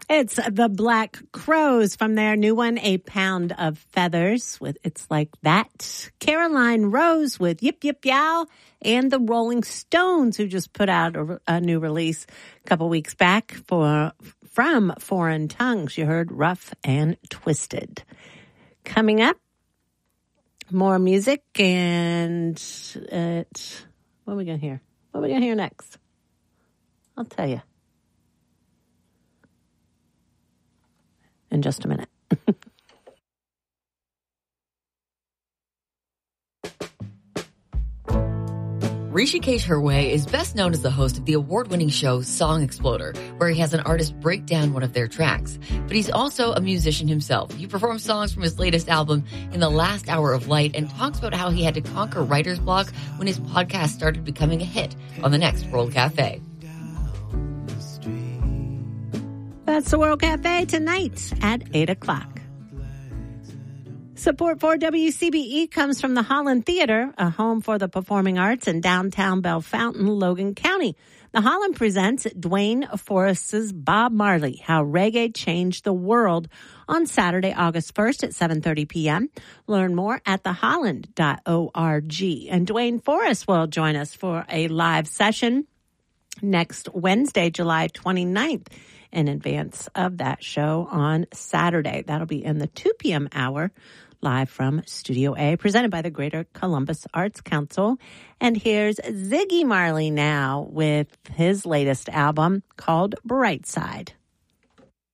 It's the Black Crows from their new one, A Pound of Feathers, with It's Like That. Caroline Rose with Yip Yip Yow, and the Rolling Stones, who just put out a new release a couple weeks back from Foreign Tongues. You heard Rough and Twisted. Coming up, more music, and what are we going to hear? What are we going to hear next? I'll tell you in just a minute. Rishikesh Hirway is best known as the host of the award-winning show Song Exploder, where he has an artist break down one of their tracks. But he's also a musician himself. He performs songs from his latest album, In the Last Hour of Light, and talks about how he had to conquer writer's block when his podcast started becoming a hit on the next World Cafe. That's the World Cafe tonight at 8 o'clock. Support for WCBE comes from the Holland Theater, a home for the performing arts in downtown Bellefontaine, Logan County. The Holland presents Dwayne Forrest's Bob Marley, How Reggae Changed the World, on Saturday, August 1st at 7:30 p.m. Learn more at theholland.org. And Dwayne Forrest will join us for a live session next Wednesday, July 29th, in advance of that show on Saturday. That'll be in the 2 p.m. hour, live from Studio A, presented by the Greater Columbus Arts Council. And here's Ziggy Marley now with his latest album called Brightside.